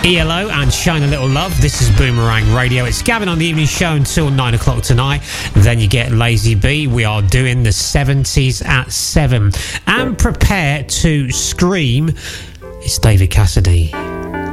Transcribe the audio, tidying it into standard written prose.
ELO and Shine a Little Love. This is Boomerang Radio. It's Gavin on the evening show until 9 o'clock tonight. Then you get Lazy B. We are doing the 70s at 7. And prepare to scream. It's David Cassidy.